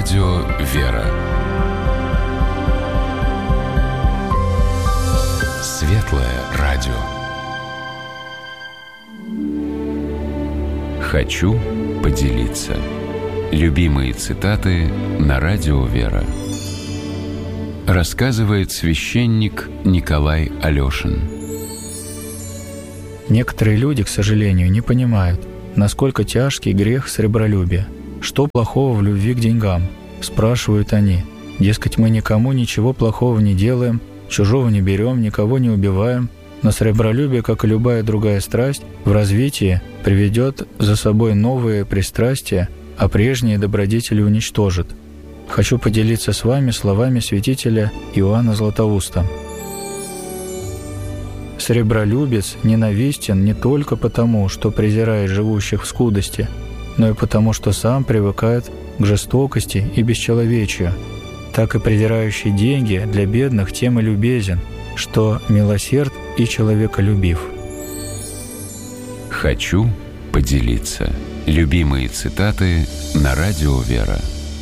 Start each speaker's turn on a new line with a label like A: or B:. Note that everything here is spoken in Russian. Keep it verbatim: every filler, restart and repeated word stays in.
A: Радио «Вера». Светлое радио. Хочу поделиться. Любимые цитаты на Радио «Вера». Рассказывает священник Николай Алешин.
B: Некоторые люди, к сожалению, не понимают, насколько тяжкий грех сребролюбия. Что плохого в любви к деньгам? Спрашивают они. Дескать, мы никому ничего плохого не делаем, чужого не берем, никого не убиваем. Но сребролюбие, как и любая другая страсть, в развитии приведет за собой новые пристрастия, а прежние добродетели уничтожит. Хочу поделиться с вами словами святителя Иоанна Златоуста. Сребролюбец ненавистен не только потому, что презирает живущих в скудости, но и потому, что сам привыкает к жестокости и бесчеловечию. Так и презирающий деньги для бедных тем и любезен, что милосерд и человеколюбив.
A: Хочу поделиться. Любимые цитаты на Радио «Вера».